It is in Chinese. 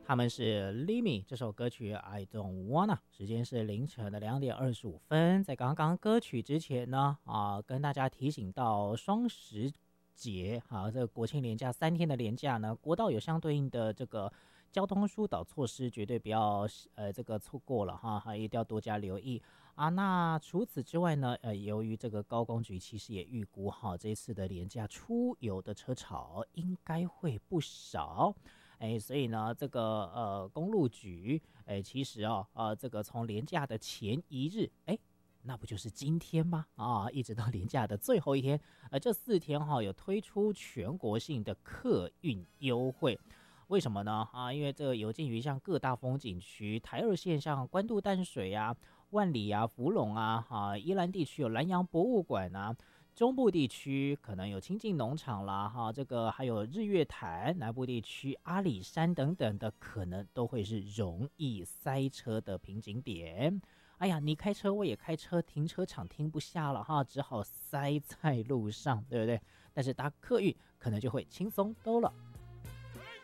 他们是 Limi 这首歌曲 I Don't Wanna， 时间是凌晨的2点25分。在刚刚歌曲之前呢，跟大家提醒到双十节这个国庆连假3天的连假呢，国道有相对应的这个交通疏导措施，绝对不要这个错过了哈，一定要多加留意那除此之外呢，由于这个高工局其实也预估这次的连假出游的车潮应该会不少。所以呢，这个公路局，其实这个从连假的前一日，那不就是今天吗？一直到连假的最后一天，这4天有推出全国性的客运优惠。为什么呢？因为这个有鉴于像各大风景区，台2线像关渡淡水万里福隆宜兰地区有南洋博物馆中部地区可能有清境农场啦这个还有日月潭，南部地区阿里山等等的，可能都会是容易塞车的瓶颈点。哎呀，你开车我也开车，停车场停不下了只好塞在路上，对不对？但是搭客运可能就会轻松多了。